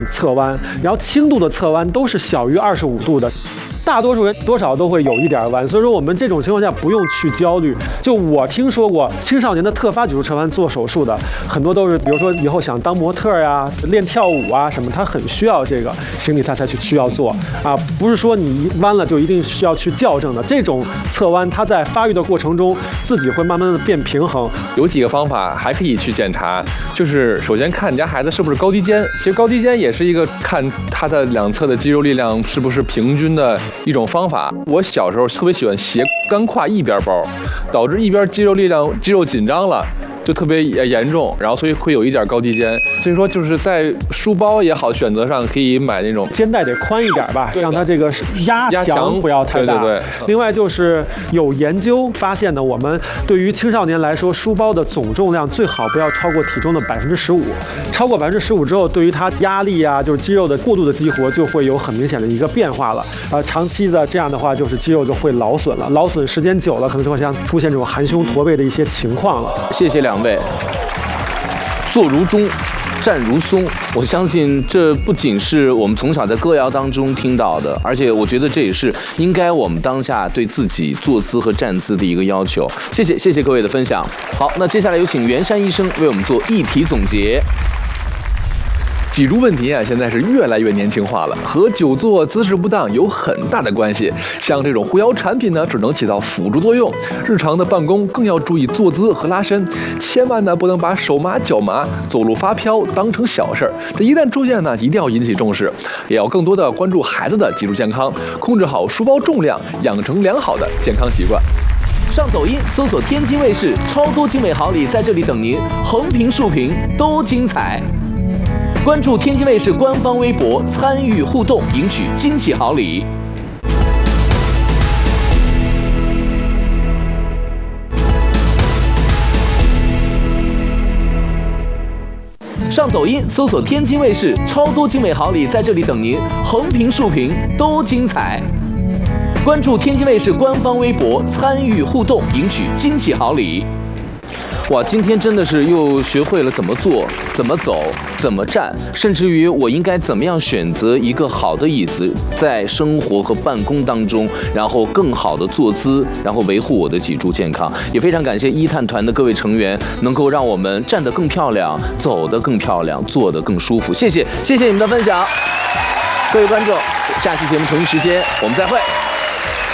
侧弯，然后轻度的侧弯都是小于25度的。大多数人多少都会有一点弯，所以说我们这种情况下不用去焦虑。就我听说过青少年的特发脊柱侧弯做手术的，很多都是比如说以后想当模特呀、练跳舞啊什么，他很需要这个形体，他才需要做啊，不是说你弯了就一定需要去校正的。这种侧弯，它在发育的过程中自己会慢慢的变平衡。 有几个方法还可以去检查，就是首先看你家孩子是不是高低肩，其实高低肩也是一个看他的两侧的肌肉力量是不是平均的一种方法。我小时候特别喜欢斜干挎一边包，导致一边肌肉紧张了，就特别严重，然后所以会有一点高低肩。所以说就是在书包也好选择上可以买那种肩带得宽一点吧，让它这个压强不要太大。 对。 另外就是有研究发现呢，我们对于青少年来说，书包的总重量最好不要超过体重的15%，超过15%之后，对于他压力啊，就是肌肉的过度的激活就会有很明显的一个变化了。长期的这样的话，就是肌肉就会劳损了，劳损时间久了，可能就会像出现这种含胸驼背的一些情况了。 谢谢两位。坐如钟，站如松，我相信这不仅是我们从小在歌谣当中听到的，而且我觉得这也是应该我们当下对自己坐姿和站姿的一个要求。谢谢各位的分享。好，那接下来有请袁山医生为我们做议题总结。 脊柱问题啊，现在是越来越年轻化了，和久坐姿势不当有很大的关系。像这种护腰产品呢，只能起到辅助作用，日常的办公更要注意坐姿和拉伸，千万呢不能把手麻脚麻、走路发飘当成小事儿。这一旦出现呢，一定要引起重视，也要更多的关注孩子的脊柱健康，控制好书包重量，养成良好的健康习惯。 上抖音搜索天津卫视，超多精美好礼在这里等您，横屏竖屏都精彩。关注天津卫视官方微博，参与互动，赢取惊喜好礼。上抖音搜索天津卫视，超多精美好礼在这里等您，横屏竖屏都精彩。关注天津卫视官方微博，参与互动，赢取惊喜好礼。哇，今天真的是又学会了怎么坐、怎么走、怎么站，甚至于我应该怎么样选择一个好的椅子，在生活和办公当中，然后更好的坐姿，然后维护我的脊柱健康。也非常感谢一探团的各位成员，能够让我们站得更漂亮，走得更漂亮，坐得更舒服。谢谢你们的分享，各位观众，下期节目同一时间我们再会。